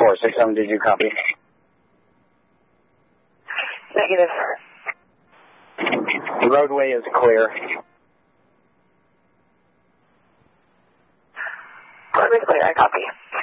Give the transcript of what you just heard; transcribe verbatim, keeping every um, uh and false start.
four six seven, did you copy? Negative. The roadway is clear. Roadway is clear, I copy.